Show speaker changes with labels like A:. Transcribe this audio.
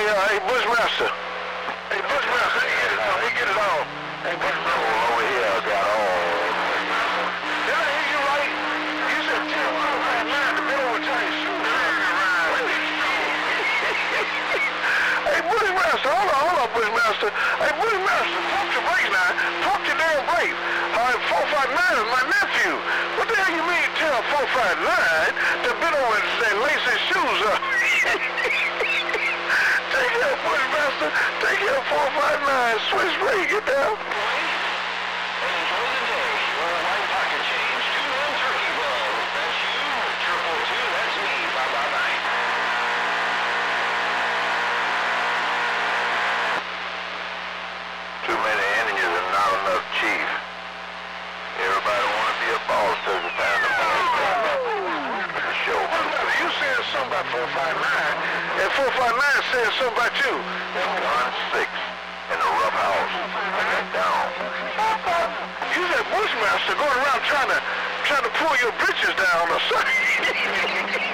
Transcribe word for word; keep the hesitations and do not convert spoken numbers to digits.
A: uh, hey, Bushmaster. Hey, Bushmaster, let me get it on. Let me get it on. Hey, Bushmaster. Over here, I got all. Did I hear you right? You said ten four five nine, the middle of Chinese shoes. Hey, Bushmaster, hold on, hold on, Bushmaster. Hey, Bushmaster, pump your brakes now. Pump your damn brakes. All right, four five nine is my nephew. What the hell you mean tell four five nine to bend over and lace his shoes up? Take care, Bushmaster. Take care, four five nine. Switch rate, get down. Too many Indians and not enough chief. Everybody want to be a boss till it's time to boss. Show. You said something about four five nine, and four five nine said something about you. one six in the rough house. Down. You said Bushmaster going around trying to trying to pull your britches down or something.